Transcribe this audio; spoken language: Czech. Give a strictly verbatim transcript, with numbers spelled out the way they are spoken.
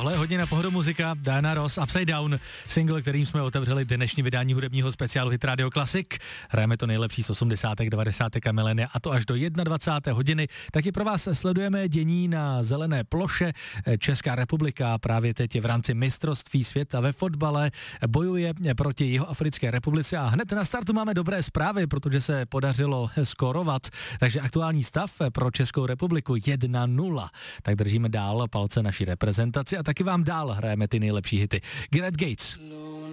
Tohle je hodně na pohodu muzika, Diana Ross, Upside Down, single, kterým jsme otevřeli dnešní vydání hudebního speciálu Hit Radio Classic. Hrajeme to nejlepší z osmdesátek, devadesátek a milénia a to až do dvacáté jedné hodiny. Taky pro vás sledujeme dění na zelené ploše. Česká republika právě teď je v rámci mistrovství světa ve fotbale, bojuje proti Jihoafrické republice a hned na startu máme dobré zprávy, protože se podařilo skórovat. Takže aktuální stav pro Českou republiku jedna nula. Tak držíme dál palce naší reprezentaci a taky vám dál hrajeme ty nejlepší hity. Gareth Gates.